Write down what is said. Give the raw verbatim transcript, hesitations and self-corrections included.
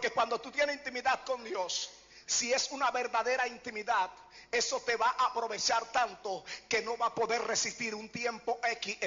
Porque cuando tú tienes intimidad con Dios, si es una verdadera intimidad, eso te va a aprovechar tanto que no va a poder resistir un tiempo X